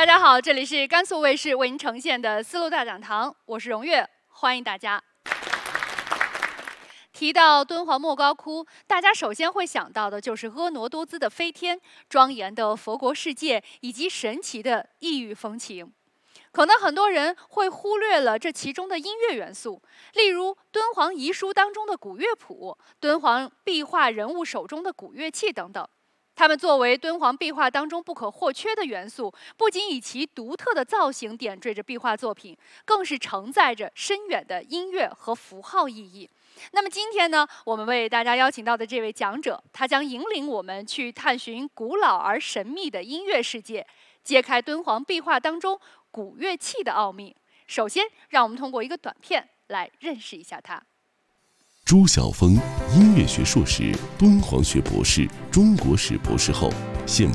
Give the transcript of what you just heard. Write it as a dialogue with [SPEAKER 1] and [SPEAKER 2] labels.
[SPEAKER 1] 大家好，这里是甘肃卫视为您呈现的丝路大讲堂，我是荣月，欢迎大家。提到敦煌莫高窟，大家首先会想到的就是婀娜多姿的飞天、庄严的佛国世界以及神奇的异域风情。可能很多人会忽略了这其中的音乐元素，例如敦煌遗书当中的古乐谱、敦煌壁画人物手中的古乐器等等。它们作为敦煌壁画当中不可或缺的元素，不仅以其独特的造型点缀着壁画作品，更是承载着深远的音乐和符号意义。那么今天呢，我们为大家邀请到的这位讲者，他将引领我们去探寻古老而神秘的音乐世界，揭开敦煌壁画当中古乐器的奥秘。首先，让我们通过一个短片来认识一下他。
[SPEAKER 2] 朱晓峰，音乐学硕士、敦煌学博士、中国史博士后，现